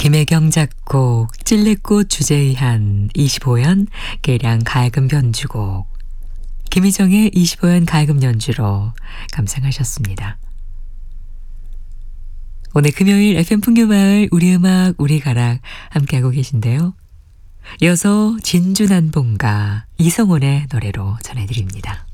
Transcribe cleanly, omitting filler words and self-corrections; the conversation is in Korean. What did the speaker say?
김혜경 작곡, 찔레꽃 주제의한 25연 계량 가야금 변주곡, 김희정의 25연 가야금 연주로 감상하셨습니다. 오늘 금요일 FM 풍류마을 우리 음악 우리 가락 함께하고 계신데요. 이어서 진주난봉가 이성원의 노래로 전해드립니다.